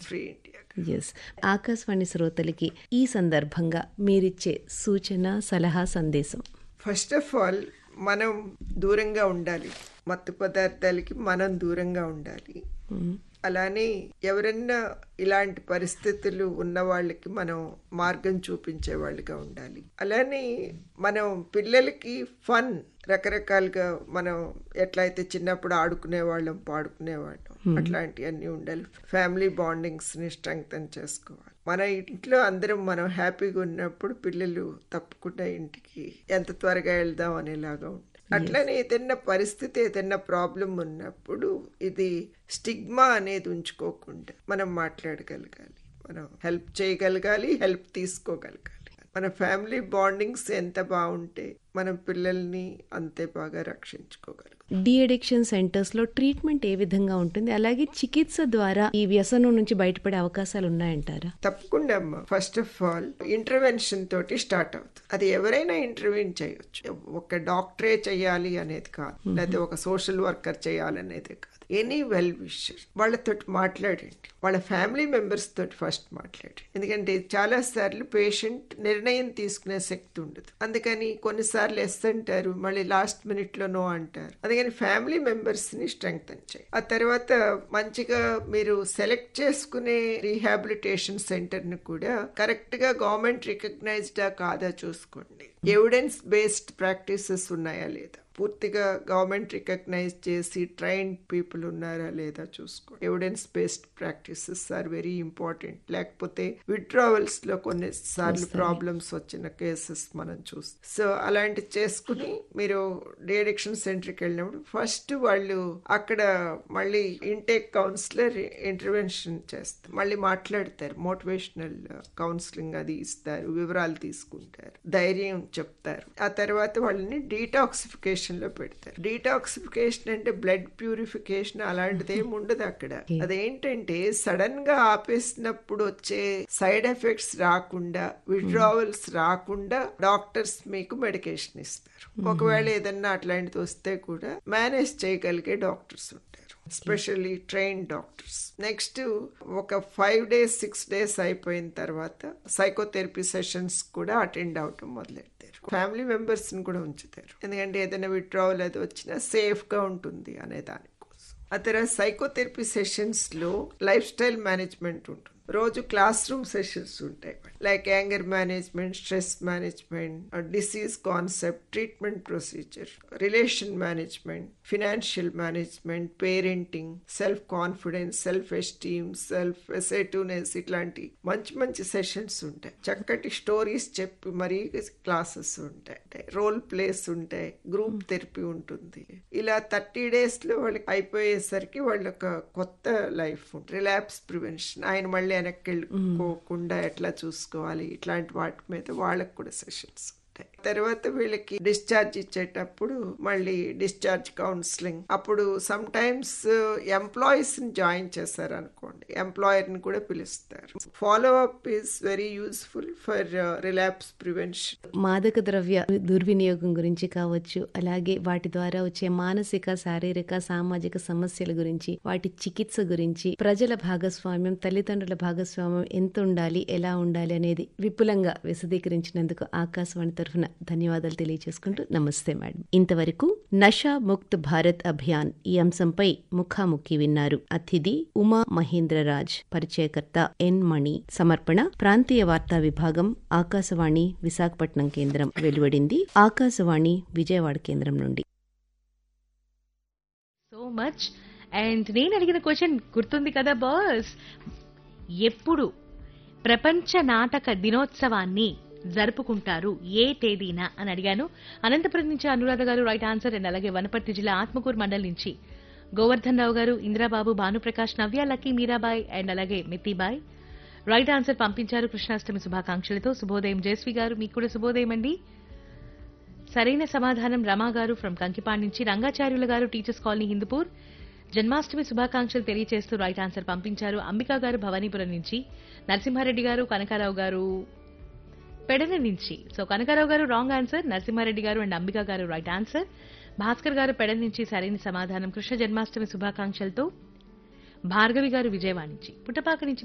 Free India. Yes. Akashvani శ్రోతలకి ఈ సందర్భంగా మీరిచ్చే సూచన, సలహా, సందేశం. ఫస్ట్ ఆఫ్ ఆల్ మనం దూరంగా ఉండాలి, మత్తు పదార్థాలకి మనం దూరంగా ఉండాలి. అలానే ఎవరన్నా ఇలాంటి పరిస్థితులు ఉన్న వాళ్ళకి మనం మార్గం చూపించే వాళ్ళుగా ఉండాలి. అలానే మనం పిల్లలకి ఫన్ రకరకాలుగా మనం ఎట్లయితే చిన్నప్పుడు ఆడుకునే వాళ్ళం, పాడుకునే వాళ్ళం, అట్లాంటివన్నీ ఉండాలి. ఫ్యామిలీ బాండింగ్స్ ని స్ట్రెంగ్తన్ చేసుకోవాలి. మన ఇంట్లో అందరం మనం హ్యాపీగా ఉన్నప్పుడు పిల్లలు తప్పకుండా ఇంటికి ఎంత త్వరగా వెళ్దాం అనేలాగా ఉంటుంది. అట్లనే ఏదైనా పరిస్థితి, ఏదైనా ప్రాబ్లం ఉన్నప్పుడు ఇది స్టిగ్మా అనేది ఉంచుకోకుండా మనం మాట్లాడగలగాలి, మనం హెల్ప్ చేయగలగాలి, హెల్ప్ తీసుకోగలగాలి. మన ఫ్యామిలీ బాండింగ్స్ ఎంత బాగుంటే మనం పిల్లల్ని అంతే బాగా రక్షించుకోగలం. డి అడిక్షన్ సెంటర్స్ లో ట్రీట్మెంట్ ఏ విధంగా ఉంటుంది? అలాగే చికిత్స ద్వారా ఈ వ్యసనం నుంచి బయటపడే అవకాశాలు ఉన్నాయంటారా? తప్పకుండా అమ్మా. ఫస్ట్ ఆఫ్ ఆల్ ఇంటర్వెన్షన్ తోటి స్టార్ట్ అవుతుంది. అది ఎవరైనా ఇంటర్వ్యూన్ చేయొచ్చు. ఒక డాక్టరే చేయాలి అనేది కాదు, లేదా ఒక సోషల్ వర్కర్ చేయాలనేది కాదు. ఎనీ వెల్ విషర్ వాళ్ళతోటి మాట్లాడండి, వాళ్ళ ఫ్యామిలీ మెంబర్స్ తోటి ఫస్ట్ మాట్లాడండి. ఎందుకంటే చాలా సార్లు పేషెంట్ నిర్ణయం తీసుకునే శక్తి ఉండదు. అందుకని కొన్నిసార్లు ఎస్ అంటారు, మళ్ళీ లాస్ట్ మినిట్ లో నో అంటారు. అందుకని ఫ్యామిలీ మెంబర్స్ ని స్ట్రెంగ్తన్ చేయాలి. ఆ తర్వాత మంచిగా మీరు సెలెక్ట్ చేసుకునే రీహాబిలిటేషన్ సెంటర్ ని కూడా కరెక్ట్ గా గవర్నమెంట్ రికగ్నైజ్డా కాదా చూసుకోండి. ఎవిడెన్స్ బేస్డ్ ప్రాక్టీసెస్ ఉన్నాయా లేదా, పూర్తిగా గవర్నమెంట్ రికగ్నైజ్ చేసి ట్రైన్డ్ పీపుల్ ఉన్నారా లేదా చూసుకోండి. Evidence based practices are very important. లేకపోతే విత్డ్రావల్స్ లో కొన్నిసార్లు ప్రాబ్లమ్స్ వచ్చిన కేసెస్ మనం చూస్తాం. సో అలాంటి చేసుకుని మీరు డి అడిక్షన్ సెంటర్కి వెళ్ళినప్పుడు ఫస్ట్ వాళ్ళు అక్కడ మళ్ళీ ఇంటేక్ కౌన్సిలర్ ఇంటర్వెన్షన్ చేస్తారు, మళ్ళీ మాట్లాడతారు, మోటివేషనల్ కౌన్సిలింగ్ అది ఇస్తారు, వివరాలు తీసుకుంటారు, ధైర్యం చెప్తారు. ఆ తర్వాత వాళ్ళని డీటాక్సిఫికేషన్ లో పెడతారు. డీటాక్సిఫికేషన్ అంటే బ్లడ్ ప్యూరిఫికేషన్ అలాంటిది ఏమి ఉండదు అక్కడ. అదేంటంటే సడన్ గా ఆపేసినప్పుడు వచ్చే సైడ్ ఎఫెక్ట్స్ రాకుండా, విత్డ్రావల్స్ రాకుండా డాక్టర్స్ మీకు మెడికేషన్ ఇస్తారు. ఒకవేళ ఏదన్నా అట్లాంటిది వస్తే కూడా మేనేజ్ చేయగలిగే డాక్టర్స్ ఉంటారు, స్పెషల్లీ ట్రైన్ డాక్టర్స్. నెక్స్ట్ ఒక 5 days 6 days అయిపోయిన తర్వాత సైకోథెరపీ సెషన్స్ కూడా అటెండ్ అవటం మొదలెడతారు. ఫ్యామిలీ మెంబర్స్ ని కూడా ఉంచుతారు, ఎందుకంటే ఏదైనా విత్డ్రావల్ అది వచ్చినా సేఫ్ గా ఉంటుంది అనే దానికోసం. ఆ తర్వాత సైకోథెరపీ సెషన్స్ లో లైఫ్ స్టైల్ మేనేజ్మెంట్ ఉంటుంది. రోజు క్లాస్ రూమ్ సెషన్స్ ఉంటాయి, like anger management, stress management, disease concept, treatment procedure, relation management, financial management, parenting, self confidence, self esteem, self assertiveness, ఇట్లాంటి మంచి మంచి సెషన్స్ ఉంటాయి. చక్కటి స్టోరీస్ చెప్పి మరీ క్లాసెస్ ఉంటాయి, రోల్ ప్లేస్ ఉంటాయి, గ్రూప్ థెరపీ ఉంటుంది. ఇలా 30 days లో వాళ్ళకి అయిపోయేసరికి వాళ్ళ ఒక కొత్త లైఫ్ ఉంటుంది. రిలాప్స్ ప్రివెన్షన్, ఆయన మళ్ళీ వెనక్కి వెళ్ళిపోకుండా ఎట్లా చూసుకోవాలి, ఇట్లాంటి వాటి మీద వాళ్ళకు కూడా సెషన్స్. తర్వాత వీళ్ళకి డిశ్చార్జ్ ఇచ్చేటప్పుడు మళ్ళీ డిశ్చార్జ్ కౌన్సిలింగ్. అప్పుడు సమ్ టైమ్స్ ఎంప్లాయీస్ ని జాయిన్ చేశారు అనుకోండి, ఎంప్లాయర్ ని కూడా పిలుస్తారు. Follow up is very useful for relapse prevention. మాదక ద్రవ్య దుర్వినియోగం గురించి కావచ్చు, అలాగే వాటి ద్వారా వచ్చే మానసిక, శారీరక, సామాజిక సమస్యల గురించి, వాటి చికిత్స గురించి ప్రజల భాగస్వామ్యం, తల్లిదండ్రుల భాగస్వామ్యం ఎంత ఉండాలి, ఎలా ఉండాలి అనేది విపులంగా విశదీకరించినందుకు ఆకాశవాణి తరఫున ధన్యవాదాలు తెలియజేసుకుంటూ నమస్తే మేడం. ఇంతవరకు నషా ముక్త్ భారత్ అభియాన్ ఈ అంశంపై ముఖాముఖి విన్నారు. అతిథి ఉమా మహేంద్రరాజ్, పరిచయకర్త ఎన్ మణి. సమర్పణ ప్రాంతీయ వార్తా విభాగం, ఆకాశవాణి విశాఖపట్నం కేంద్రం. వెలువడింది ఆకాశవాణి విజయవాడ కేంద్రం నుండి. So much. అండ్ నేను అడిగిన క్వశ్చన్ గుర్తుంది కదా బాస్, ఎప్పుడు ప్రపంచ నాటక దినోత్సవాన్ని జరుపుకుంటారు, ఏ తేదీన అని అడిగాను. అనంతపురం నుంచి అనురాధ గారు రైట్ ఆన్సర్. అండ్ అలాగే వనపర్తి జిల్లా ఆత్మకూరు మండలి నుంచి గోవర్ధన్ రావు గారు, ఇంద్రాబాబు, భానుప్రకాష్, నవ్య, లక్కీ, మీరాబాయ్ అండ్ అలాగే మితిబాయ్ రైట్ ఆన్సర్ పంపించారు. కృష్ణాష్టమి శుభాకాంక్షలతో శుభోదయం జయశ్రీ గారు, మీకు కూడా శుభోదయం అండి. సరైన సమాధానం రమా గారు ఫ్రమ్ కంకిపాడ్ నుంచి. రంగాచార్యుల గారు టీచర్స్ కాలనీ హిందూపూర్, జన్మాష్టమి శుభాకాంక్షలు తెలియజేస్తూ రైట్ ఆన్సర్ పంపించారు. అంబికా గారు భవానీపురం నుంచి. నరసింహారెడ్డి గారు, కనకారావు గారు పెడన నుంచి. సో కనకారావు గారు రాంగ్ ఆన్సర్, నరసింహారెడ్డి గారు అండ్ అంబికా గారు రైట్ ఆన్సర్. భాస్కర్ గారు పెడన నుంచి సరైన సమాధానం. కృష్ణ జన్మాష్టమి శుభాకాంక్షలతో భార్గవి గారు విజయవాడ నుంచి. పుట్టపాక నుంచి